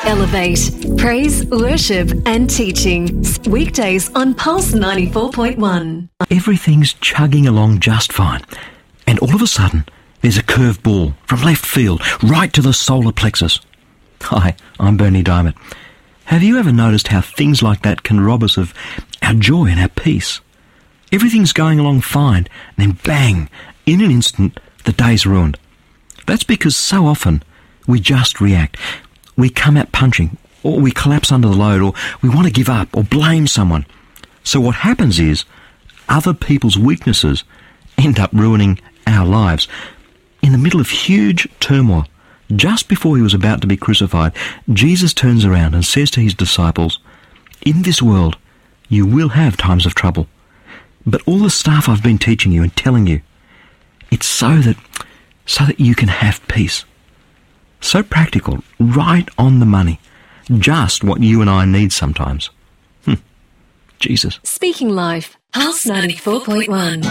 Elevate. Praise, worship and teaching. Weekdays on Pulse 94.1. Everything's chugging along just fine. And all of a sudden, there's a curved ball from left field right to the solar plexus. Hi, I'm Bernie Diamond. Have you ever noticed how things like that can rob us of our joy and our peace? Everything's going along fine, and then bang, in an instant, the day's ruined. That's because so often we just react. We come out punching, or we collapse under the load, or we want to give up, or blame someone. So what happens is, other people's weaknesses end up ruining our lives. In the middle of huge turmoil, just before he was about to be crucified, Jesus turns around and says to his disciples, "In this world, you will have times of trouble. But all the stuff I've been teaching you and telling you, it's so that you can have peace." So practical, right on the money. Just what you and I need sometimes. Jesus. Speaking Life, Pulse 94.1.